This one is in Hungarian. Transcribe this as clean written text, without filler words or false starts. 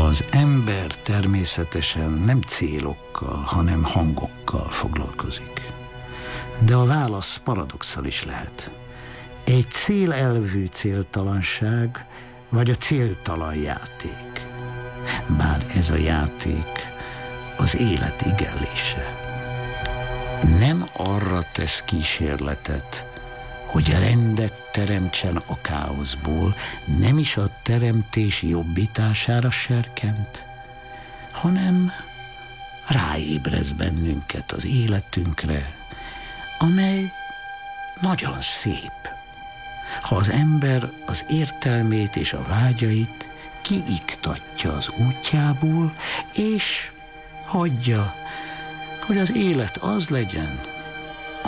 Az ember természetesen nem célokkal, hanem hangokkal foglalkozik. De a válasz paradoxalis lehet. Egy célelvű céltalanság, vagy a céltalan játék. Bár ez a játék az élet igenlése. Nem arra tesz kísérletet, hogy rendet teremtsen a káoszból, nem is a teremtés jobbítására serkent, hanem ráébrez bennünket az életünkre, amely nagyon szép. Ha az ember az értelmét és a vágyait kiiktatja az útjából, és hagyja, hogy az élet az legyen,